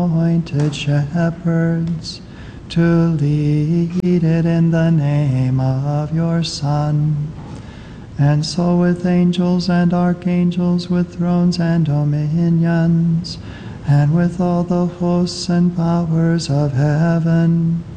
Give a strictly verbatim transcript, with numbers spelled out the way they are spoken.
appointed shepherds to lead it in the name of your Son. And so with angels and archangels, with thrones and dominions, and with all the hosts and powers of heaven,